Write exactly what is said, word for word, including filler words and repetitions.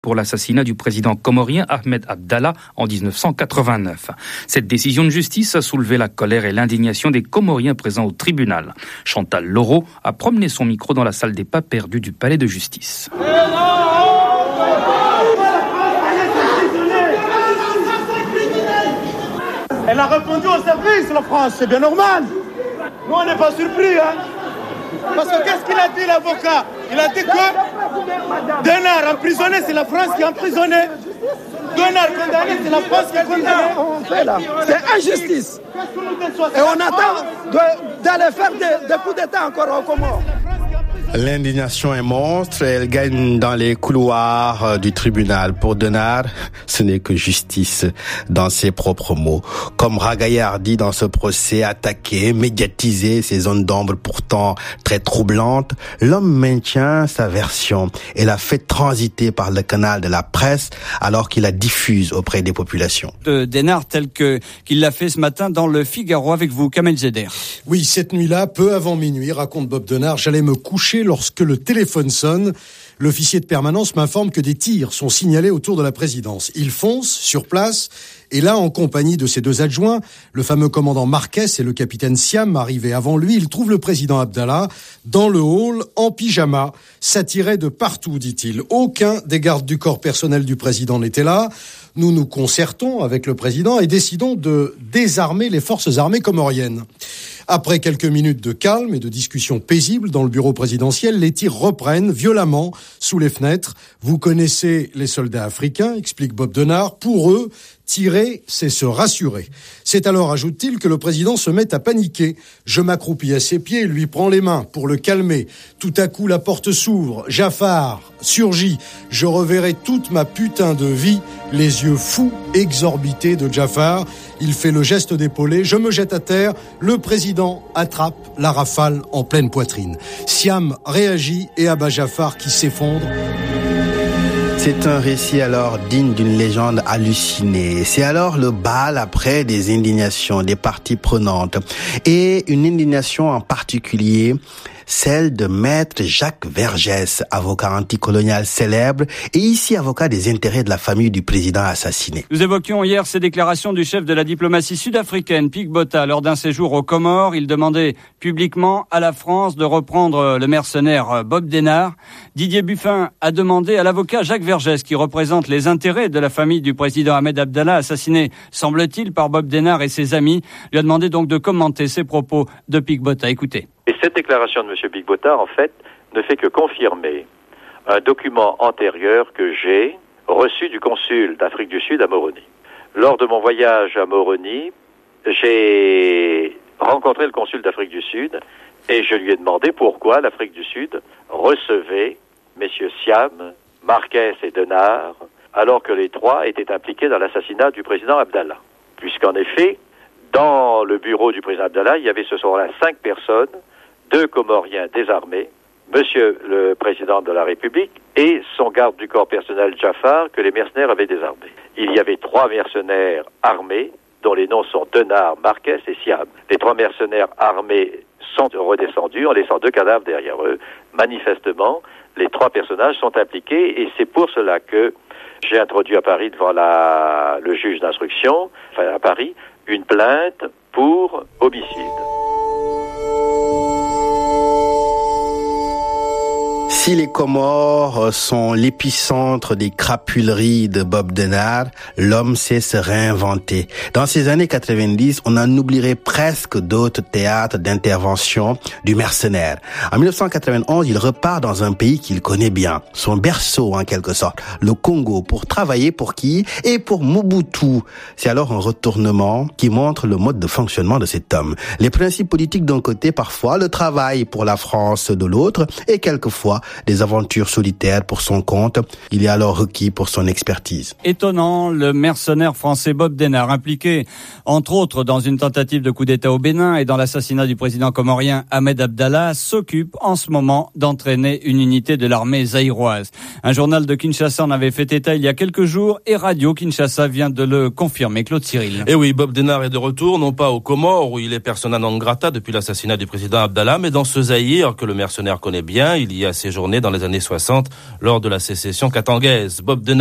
pour l'assassinat du président comorien Ahmed Abdallah en dix-neuf cent quatre-vingt-neuf. Cette décision de justice a soulevé la colère et l'indignation des Comoriens présents au tribunal. Chantal Laureau a promené son micro dans la salle des pas perdus du palais de justice. Elle a répondu au service, la France, c'est bien normal. Nous, on n'est pas surpris, hein. Parce que qu'est-ce qu'il a dit, l'avocat? Il a dit que Denar emprisonné, c'est la France qui a emprisonné. Denar condamné, c'est la France qui a condamné. C'est injustice. Et on attend de, d'aller faire des, des coups d'État encore au Comores. L'indignation est monstre, elle gagne dans les couloirs du tribunal. Pour Denar, ce n'est que justice dans ses propres mots. Comme Ragaillard dit dans ce procès, attaqué, médiatisé, ces zones d'ombre pourtant très troublantes, l'homme maintient sa version et la fait transiter par le canal de la presse alors qu'il la diffuse auprès des populations. De Denar tel que qu'il l'a fait ce matin dans le Figaro avec vous, Kamel Zeder. Oui, cette nuit-là, peu avant minuit, raconte Bob Denar, j'allais me coucher lorsque le téléphone sonne. L'officier de permanence m'informe que des tirs sont signalés autour de la présidence. Il fonce sur place et là, en compagnie de ses deux adjoints, le fameux commandant Marquez et le capitaine Siam, arrivés avant lui, il trouve le président Abdallah dans le hall, en pyjama, s'attirait de partout, dit-il. Aucun des gardes du corps personnel du président n'était là. Nous nous concertons avec le président et décidons de désarmer les forces armées comoriennes. Après quelques minutes de calme et de discussion paisible dans le bureau présidentiel, les tirs reprennent violemment sous les fenêtres. Vous connaissez les soldats africains, explique Bob Denar. Pour eux, tirer, c'est se rassurer. C'est alors, ajoute-t-il, que le président se met à paniquer. Je m'accroupis à ses pieds et lui prends les mains pour le calmer. Tout à coup, la porte s'ouvre. Jafar surgit. Je reverrai toute ma putain de vie. Les yeux fous, exorbités de Jafar. Il fait le geste d'épaulé. Je me jette à terre. Le président attrape la rafale en pleine poitrine. Siam réagit et abat Jafar qui s'effondre. C'est un récit alors digne d'une légende hallucinée. C'est alors le bal après des indignations des parties prenantes. Et une indignation en particulier, celle de maître Jacques Vergès, avocat anticolonial célèbre et ici avocat des intérêts de la famille du président assassiné. Nous évoquions hier ces déclarations du chef de la diplomatie sud-africaine, Pik Botha, lors d'un séjour aux Comores. Il demandait publiquement à la France de reprendre le mercenaire Bob Denar. Didier Buffin a demandé à l'avocat Jacques Vergès, qui représente les intérêts de la famille du président Ahmed Abdallah, assassiné, semble-t-il, par Bob Denar et ses amis, lui a demandé donc de commenter ces propos de Pik Botha. Écoutez. Et cette déclaration de M. Pik Botha, en fait, ne fait que confirmer un document antérieur que j'ai reçu du consul d'Afrique du Sud à Moroni. Lors de mon voyage à Moroni, j'ai rencontré le consul d'Afrique du Sud et je lui ai demandé pourquoi l'Afrique du Sud recevait messieurs Siam, Marquez et Denar, alors que les trois étaient impliqués dans l'assassinat du président Abdallah. Puisqu'en effet, dans le bureau du président Abdallah, il y avait ce soir-là cinq personnes, deux Comoriens désarmés, monsieur le président de la République et son garde du corps personnel Jafar, que les mercenaires avaient désarmé. Il y avait trois mercenaires armés, dont les noms sont Denar, Marquez et Siam. Les trois mercenaires armés sont redescendus en laissant deux cadavres derrière eux. Manifestement, les trois personnages sont impliqués et c'est pour cela que j'ai introduit à Paris devant la, le juge d'instruction, enfin à Paris, une plainte pour homicide. Si les Comores sont l'épicentre des crapuleries de Bob Denar, l'homme sait se réinventer. Dans ces années quatre-vingt-dix, on en oublierait presque d'autres théâtres d'intervention du mercenaire. En dix-neuf cent quatre-vingt-onze, il repart dans un pays qu'il connaît bien, son berceau en quelque sorte, le Congo, pour travailler pour qui? Et pour Mobutu. C'est alors un retournement qui montre le mode de fonctionnement de cet homme. Les principes politiques d'un côté, parfois le travail pour la France de l'autre, et quelquefois des aventures solitaires pour son compte. Il est alors requis pour son expertise. Étonnant, le mercenaire français Bob Denar, impliqué entre autres dans une tentative de coup d'État au Bénin et dans l'assassinat du président comorien Ahmed Abdallah, s'occupe en ce moment d'entraîner une unité de l'armée zaïroise. Un journal de Kinshasa en avait fait état il y a quelques jours et Radio Kinshasa vient de le confirmer. Claude Cyril. Et oui, Bob Denar est de retour, non pas aux Comores où il est persona non grata depuis l'assassinat du président Abdallah, mais dans ce Zaïre que le mercenaire connaît bien. Il y a séjourné séjourné dans les années soixante lors de la sécession katangaise. Bob Denard